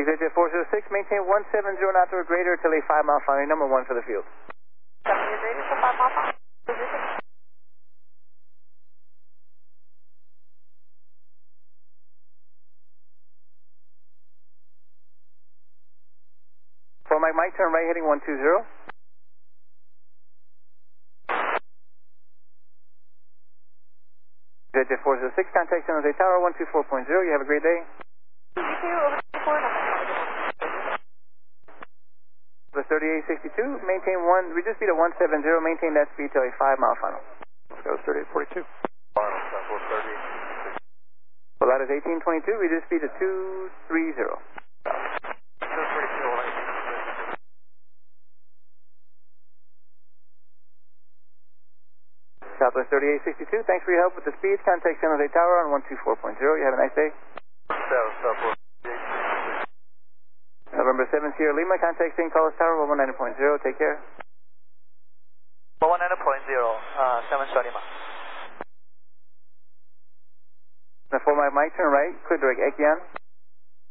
JJ 406, maintain 170 knot or greater till a 5 mile final, number 1 for the field. For Mike, turn right heading 120. JJ 406, contact San Jose Tower 124.0. You have a great day. The 3862, maintain reduce speed at 170, maintain that speed till a 5 mile final. Let's go 3842. Well, that is 1822, reduce speed to 230. Southwest 3862, thanks for your help with the speeds. Contact San Jose Tower on 124.0. You have a nice day. November 7 Sierra Lima, contact St. Carlos Tower 119.0. Take care. 119.0, 7 Lima. Now for Mike, turn right, clear direct Ekian.